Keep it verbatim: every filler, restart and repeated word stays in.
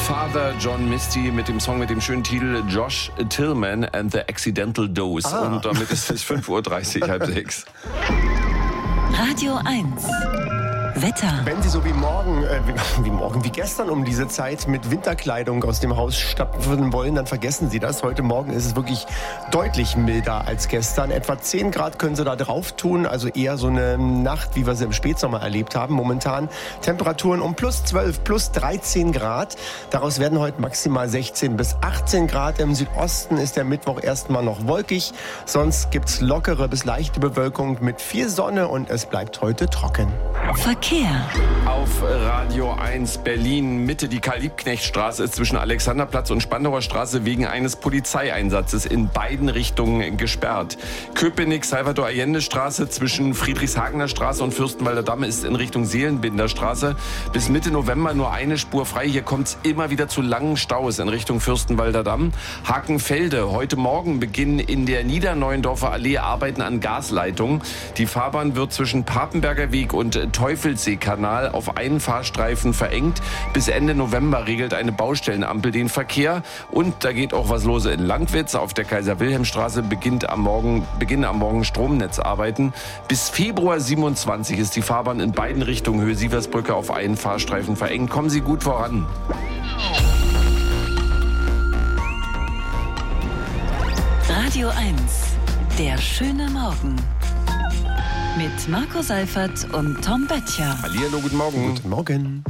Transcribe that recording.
Father John Misty mit dem Song mit dem schönen Titel Josh Tillman and the Accidental Dose. Ah. Und damit ist es fünf Uhr dreißig, halb sechs. Radio eins. Wetter. Wenn Sie so wie morgen, äh, wie morgen, wie gestern um diese Zeit mit Winterkleidung aus dem Haus stapfen wollen, dann vergessen Sie das. Heute Morgen ist es wirklich deutlich milder als gestern. Etwa zehn Grad können Sie da drauf tun, also eher so eine Nacht, wie wir sie im Spätsommer erlebt haben. Momentan Temperaturen um plus zwölf, plus dreizehn Grad. Daraus werden heute maximal sechzehn bis achtzehn Grad. Im Südosten ist der Mittwoch erstmal noch wolkig. Sonst gibt's lockere bis leichte Bewölkung mit viel Sonne und es bleibt heute trocken. Verkehr. Auf Radio eins Berlin Mitte, die Karl-Liebknecht-Straße ist zwischen Alexanderplatz und Spandauer Straße wegen eines Polizeieinsatzes in beiden Richtungen gesperrt. Köpenick-Salvador-Allende-Straße zwischen Friedrichshagener Straße und Fürstenwalder Damm ist in Richtung Seelenbinderstraße bis Mitte November nur eine Spur frei. Hier kommt es immer wieder zu langen Staus in Richtung Fürstenwalder Damm. Hakenfelde, heute Morgen beginnen in der Niederneuendorfer Allee Arbeiten an Gasleitungen. Die Fahrbahn wird zwischen Papenberger Weg und Teufelsseekanal auf einen Fahrstreifen verengt. Bis Ende November regelt eine Baustellenampel den Verkehr. Und da geht auch was los in Langwitz. Auf der Kaiser-Wilhelm-Straße beginnt am Morgen, beginnen am Morgen Stromnetzarbeiten. Bis Februar siebenundzwanzig ist die Fahrbahn in beiden Richtungen Höhe-Sieversbrücke auf einen Fahrstreifen verengt. Kommen Sie gut voran. Radio eins. Der schöne Morgen. Mit Marco Seifert und Tom Böttcher. Hallihallo, guten Morgen. Guten Morgen.